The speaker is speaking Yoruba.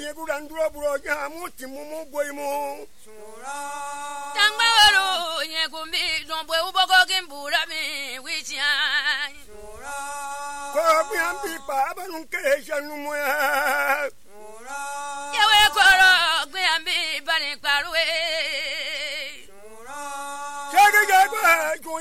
ye guranduro buro ja muti mumu boimu Tangwaro ye gumbi dombo ubogo gimbura mi wichia ko biambi pa banunke shanumu ya Yewe koro gbiambi bani parwe Jaga jaga